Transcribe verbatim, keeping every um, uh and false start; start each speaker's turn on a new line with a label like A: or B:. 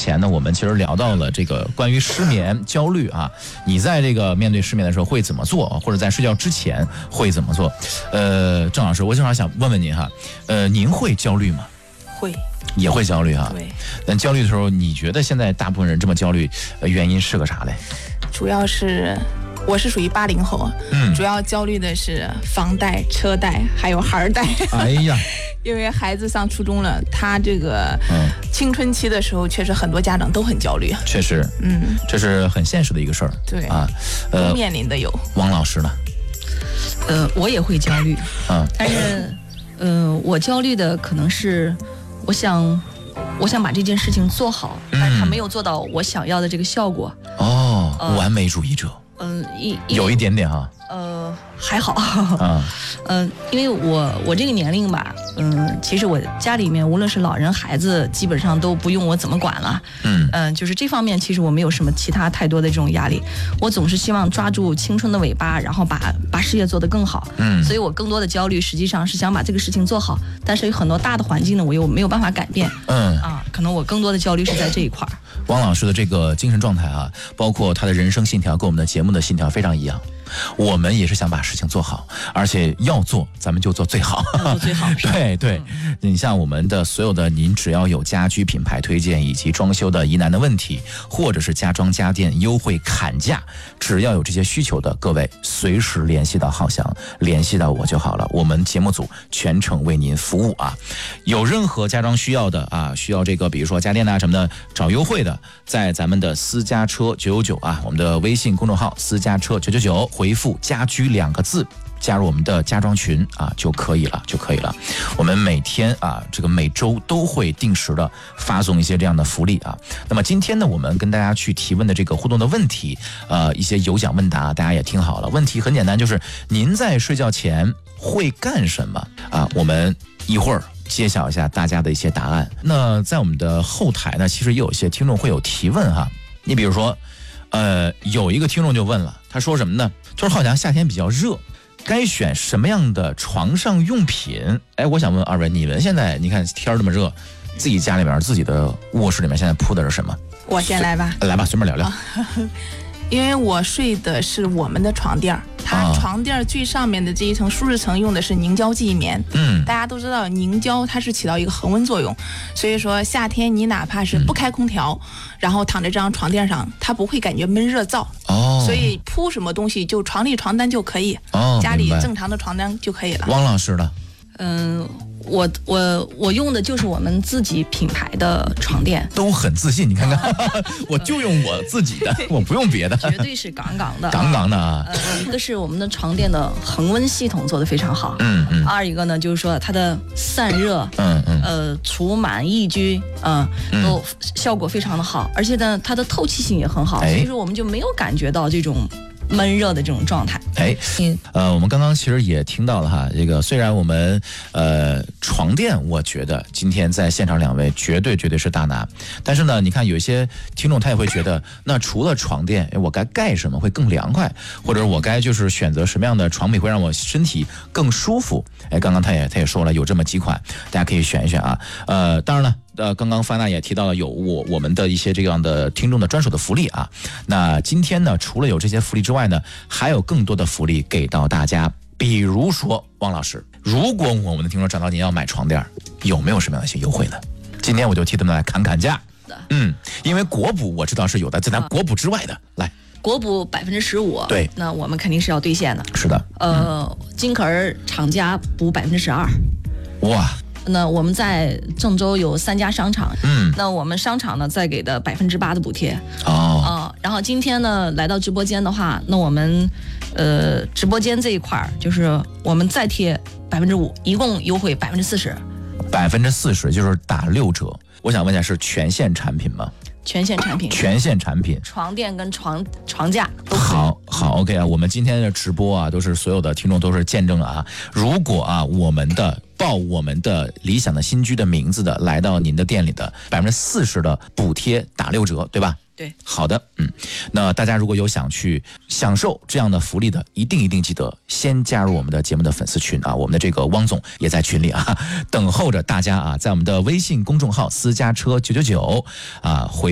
A: 前呢，我们其实聊到了这个关于失眠焦虑啊，你在这个面对失眠的时候会怎么做，或者在睡觉之前会怎么做？呃，郑老师，我正好想问问您哈，呃，您会焦虑吗？
B: 会，
A: 也会焦虑哈。
B: 对。
A: 但焦虑的时候，你觉得现在大部分人这么焦虑，呃、原因是个啥嘞？
B: 主要是。我是属于八零后，嗯，主要焦虑的是房贷、车贷还有孩儿贷。
A: 哎呀，
B: 因为孩子上初中了，他这个青春期的时候，确实很多家长都很焦虑。
A: 确实，嗯，这是很现实的一个事儿。
B: 对啊，呃，都面临的有。
A: 王老师呢？
C: 呃，我也会焦虑，嗯，但是，呃，我焦虑的可能是，我想，我想把这件事情做好，嗯、但是他没有做到我想要的这个效果。
A: 哦，呃、完美主义者。
C: 嗯，一
A: 有一点点哈，
C: 呃，还好，啊，嗯，因为我我这个年龄吧，嗯，其实我家里面无论是老人孩子，基本上都不用我怎么管了，嗯嗯，就是这方面其实我没有什么其他太多的这种压力，我总是希望抓住青春的尾巴，然后把把事业做得更好，嗯，所以我更多的焦虑实际上是想把这个事情做好，但是有很多大的环境呢，我又没有办法改变，嗯啊，可能我更多的焦虑是在这一块。
A: 汪老师的这个精神状态啊，包括他的人生信条，跟我们的节目的信条非常一样。我们也是想把事情做好，而且要做咱们就做最好，
C: 做最好。
A: 对对，嗯、你像我们的所有的，您只要有家居品牌推荐以及装修的疑难的问题，或者是家装家电优惠砍价，只要有这些需求的，各位随时联系到浩翔，联系到我就好了。我们节目组全程为您服务啊！有任何家装需要的啊，需要这个比如说家电啊什么的找优惠的，在咱们的私家车九九九啊，我们的微信公众号私家车九九九。回复家居两个字，加入我们的家装群啊就可以了，就可以了。我们每天啊，这个每周都会定时的发送一些这样的福利啊。那么今天呢，我们跟大家去提问的这个互动的问题，呃，一些有奖问答，大家也听好了。问题很简单，就是您在睡觉前会干什么啊？我们一会儿揭晓一下大家的一些答案。那在我们的后台呢，其实也有一些听众会有提问哈。你比如说，呃，有一个听众就问了，他说什么呢？他说好像夏天比较热，该选什么样的床上用品？哎，我想问二位，你们现在你看天这么热，自己家里边自己的卧室里面现在铺的是什么？
B: 我先来吧，
A: 来吧，随便聊聊。
B: 因为我睡的是我们的床垫，它床垫最上面的这一层舒适层用的是凝胶记忆棉。嗯，大家都知道凝胶它是起到一个恒温作用，所以说夏天你哪怕是不开空调，嗯、然后躺在这张床垫上，它不会感觉闷热燥。哦，所以铺什么东西就床立床单就可以。哦，家里正常的床单就可以了。
A: 汪老师呢？
C: 嗯。我我我用的就是我们自己品牌的床垫，
A: 都很自信。你看看，我就用我自己的，我不用别的，
C: 绝对是杠杠的，
A: 杠杠的啊。
C: 呃，一个是我们的床垫的恒温系统做得非常好，嗯嗯。二一个呢，就是说它的散热，嗯嗯，呃，除螨抑菌，嗯、呃，都效果非常的好，而且呢，它的透气性也很好，所以说我们就没有感觉到这种闷热的这种状态。
A: 哎，呃，我们刚刚其实也听到了哈，这个虽然我们呃床垫，我觉得今天在现场两位绝对绝对是大拿，但是呢，你看有一些听众他也会觉得，那除了床垫，哎，我该盖什么会更凉快，或者我该就是选择什么样的床品会让我身体更舒服？哎，刚刚他也他也说了，有这么几款，大家可以选一选啊。呃，当然了。呃，刚刚范娜也提到了有我我们的一些这样的听众的专属的福利啊。那今天呢，除了有这些福利之外呢，还有更多的福利给到大家。比如说，汪老师，如果我们的听众找到您要买床垫，有没有什么样的一些优惠呢？今天我就替他们来砍砍价。嗯，因为国补我知道是有的，在咱国补之外的，来。
C: 国补百分之十五，
A: 对，
C: 那我们肯定是要兑现的。
A: 是的，
C: 呃，嗯、金可儿厂家补百分之十二。
A: 哇。
C: 那我们在郑州有三家商场，嗯，那我们商场呢再给的百分之八的补贴，哦，呃，然后今天呢来到直播间的话，那我们，呃，直播间这一块就是我们再贴百分之五，一共优惠百分之四十，
A: 百分之四十就是打六折。我想问一下，是全线产品吗？
C: 全线产品，
A: 全线产品，
C: 床垫跟床床架都
A: 好好 OK 啊！我们今天的直播啊，都是所有的听众都是见证了啊。如果啊，我们的报我们的理想的新居的名字的来到您的店里的百分之四十的补贴打六折，对吧？
C: 对，
A: 好的，嗯，那大家如果有想去享受这样的福利的，一定一定记得先加入我们的节目的粉丝群啊，我们的这个汪总也在群里啊，等候着大家啊，在我们的微信公众号私家车九九九啊回。